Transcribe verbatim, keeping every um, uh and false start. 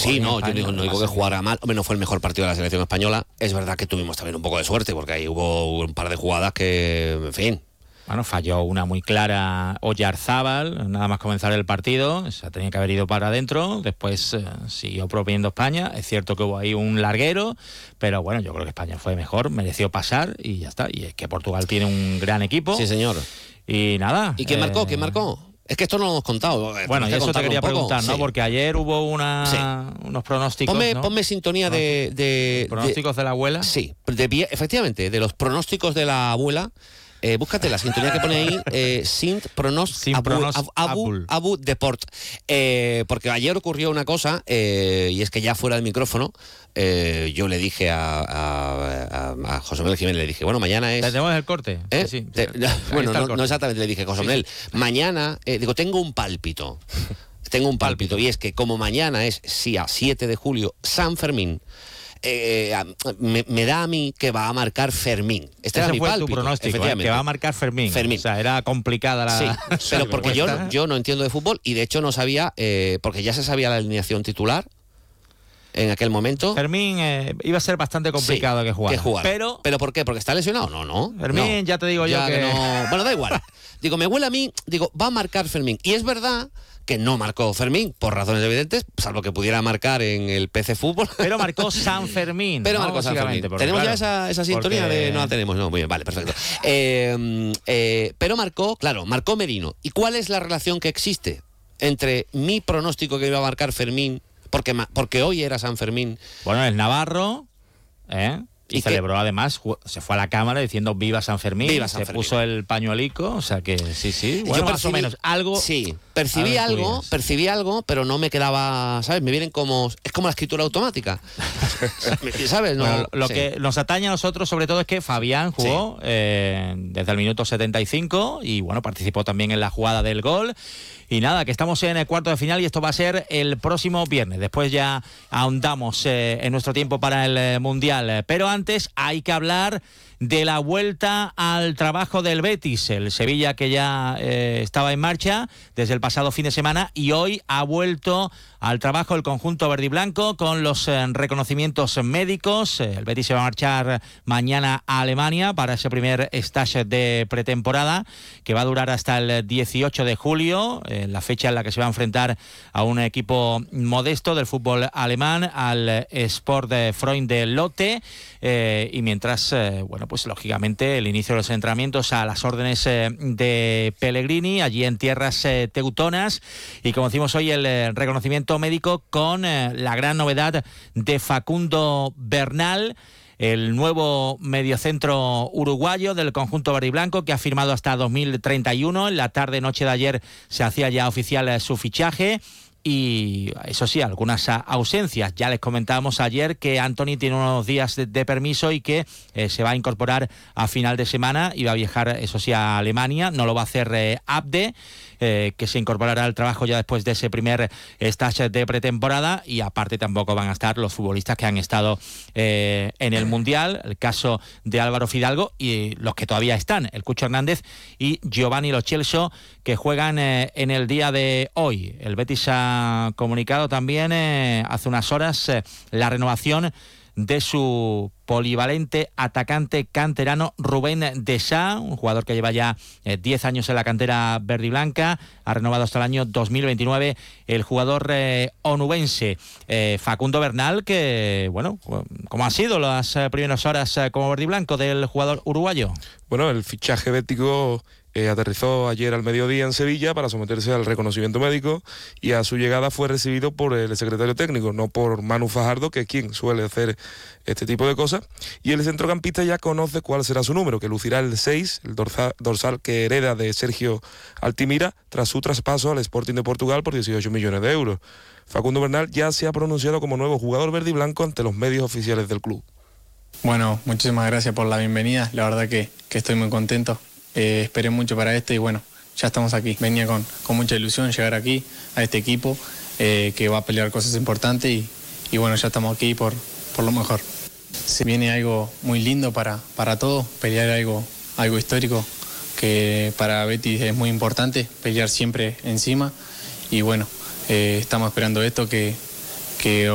Sí, no, España, yo digo, no digo que jugara mal, hombre, no fue el mejor partido de la selección española. Es verdad que tuvimos también un poco de suerte, porque ahí hubo un par de jugadas que, en fin... Bueno, falló una muy clara Oyarzábal, nada más comenzar el partido, se tenía que haber ido para adentro, después eh, siguió proponiendo España, es cierto que hubo ahí un larguero, pero bueno, yo creo que España fue mejor, mereció pasar y ya está, y es que Portugal tiene un gran equipo. Sí, señor. Y nada. ¿Y quién eh... marcó? ¿Quién marcó? Es que esto no lo hemos contado. Bueno, y eso te quería preguntar, ¿no? Sí. Porque ayer hubo una, sí. unos pronósticos, ponme, ¿no? Ponme sintonía de... de ¿Pronósticos de, de la abuela? Sí, de, efectivamente, de los pronósticos de la abuela. Eh, búscate la sintonía que pone ahí, eh, Sint Pronos Abu, Abu, Abu, Abu Deport. Eh, porque ayer ocurrió una cosa, eh, y es que ya fuera del micrófono, eh, yo le dije a, a, a, a José Manuel Jiménez, le dije, bueno, mañana es... ¿Tenemos el corte? ¿Eh? Sí, sí. Te, bueno, no, no exactamente, le dije, José Manuel, sí, sí. mañana, eh, digo, tengo un pálpito, tengo un pálpito, y es que como mañana es, sí, a siete de julio, San Fermín, Eh, me, me da a mí que va a marcar Fermín. Este Ese era mi fue pálpito, tu pronóstico, ¿eh? Que va a marcar Fermín. Fermín. O sea, era complicada la... Sí, pero porque yo, yo no entiendo de fútbol y de hecho no sabía, eh, porque ya se sabía la alineación titular en aquel momento. Fermín eh, iba a ser bastante complicado, sí, que jugara. Que jugar. Pero, ¿Pero por qué? ¿Porque está lesionado? No, no. Fermín, no. ya te digo ya yo que... que no... Bueno, da igual. Digo, me huele a mí, digo, va a marcar Fermín. Y es verdad que no marcó Fermín, por razones evidentes, salvo que pudiera marcar en el P C Fútbol. Pero marcó San Fermín. Pero ¿no? marcó San Fermín. Porque, ¿Tenemos claro, ya esa, esa sintonía porque... de...? No la tenemos, no, muy bien, vale, perfecto. Eh, eh, pero marcó, claro, marcó Merino. ¿Y cuál es la relación que existe entre mi pronóstico que iba a marcar Fermín, porque, porque hoy era San Fermín? Bueno, el Navarro, ¿eh? Y, y celebró que, además, se fue a la cámara diciendo viva San Fermín, viva San se Fermín. Puso el pañuelico, o sea que sí, sí, bueno, yo más percibí, o menos, algo... Sí, percibí algo, percibí algo, pero no me quedaba, ¿sabes? Me vienen como... Es como la escritura automática, ¿sabes? No, bueno, lo sí. que nos atañe a nosotros sobre todo es que Fabián jugó sí. eh, desde el minuto setenta y cinco y bueno, participó también en la jugada del gol. Y nada, que estamos en el cuarto de final y esto va a ser el próximo viernes. Después ya ahondamos eh, en nuestro tiempo para el eh, Mundial. Pero antes hay que hablar de la vuelta al trabajo del Betis. El Sevilla que ya eh, estaba en marcha desde el pasado fin de semana y hoy ha vuelto al trabajo el conjunto verde y blanco con los eh, reconocimientos médicos. El Betis se va a marchar mañana a Alemania para ese primer stage de pretemporada que va a durar hasta el dieciocho de julio, eh, la fecha en la que se va a enfrentar a un equipo modesto del fútbol alemán, al Sport Freund de Lotte, eh, y mientras, eh, bueno, pues lógicamente el inicio de los entrenamientos a las órdenes eh, de Pellegrini, allí en tierras eh, teutonas, y como decimos hoy el eh, reconocimiento médico con eh, la gran novedad de Facundo Bernal, el nuevo mediocentro uruguayo del conjunto verde y blanco que ha firmado hasta dos mil treinta y uno. En la tarde-noche de ayer se hacía ya oficial eh, su fichaje. Y eso sí, algunas ausencias. Ya les comentábamos ayer que Anthony tiene unos días de, de permiso y que eh, se va a incorporar a final de semana y va a viajar, eso sí, a Alemania. No lo va a hacer eh, Abde, eh, que se incorporará al trabajo ya después de ese primer stage de pretemporada. Y aparte tampoco van a estar los futbolistas que han estado eh, en el Mundial. El caso de Álvaro Fidalgo y los que todavía están, el Cucho Hernández y Giovanni Lo Celso, que juegan eh, en el día de hoy. El Betis ha comunicado también eh, hace unas horas eh, la renovación de su polivalente atacante canterano Rubén Deschamps, un jugador que lleva ya eh, diez años en la cantera verde y blanca, ha renovado hasta el año dos mil veintinueve el jugador eh, onubense. Eh, Facundo Bernal, que, bueno, ¿cómo han sido las eh, primeras horas eh, como verde y blanco del jugador uruguayo? Bueno, el fichaje bético Eh, aterrizó ayer al mediodía en Sevilla para someterse al reconocimiento médico y a su llegada fue recibido por el secretario técnico, no por Manu Fajardo, que es quien suele hacer este tipo de cosas, y el centrocampista ya conoce cuál será su número, que lucirá el seis, el dorsal, dorsal que hereda de Sergio Altimira tras su traspaso al Sporting de Portugal por dieciocho millones de euros. Facundo Bernal ya se ha pronunciado como nuevo jugador verde y blanco ante los medios oficiales del club. Bueno, muchísimas gracias por la bienvenida, la verdad que, que estoy muy contento. Eh, esperé mucho para esto y bueno, ya estamos aquí. Venía con, con mucha ilusión llegar aquí a este equipo eh, que va a pelear cosas importantes y, y bueno, ya estamos aquí por, por lo mejor. Se viene algo muy lindo para, para todos, pelear algo, algo histórico que para Betis es muy importante, pelear siempre encima y bueno, eh, estamos esperando esto que, que